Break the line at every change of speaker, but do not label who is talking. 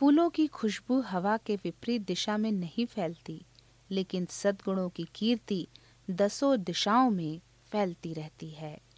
फूलों की खुशबू हवा के विपरीत दिशा में नहीं फैलती, लेकिन सद्गुणों की कीर्ति दसों दिशाओं में फैलती रहती है।